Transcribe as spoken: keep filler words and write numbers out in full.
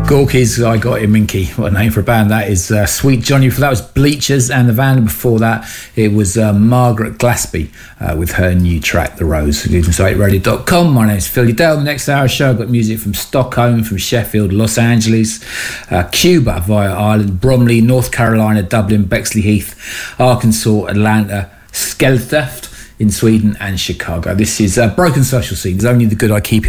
Gorky's I Got Him Minky. What a name for a band that is. uh, Sweet Johnny. For that was Bleachers, and the band before that it was uh, Margaret Glaspie uh, with her new track The Rose. You can site radio dot com. My name is Phil Udell. The next hour show I've got music from Stockholm, from Sheffield, Los Angeles, uh, Cuba via Ireland, Bromley, North Carolina, Dublin, Bexley Heath, Arkansas, Atlanta, Skeltheft in Sweden, and Chicago. This is uh, Broken Social Scene. There's only the good I keep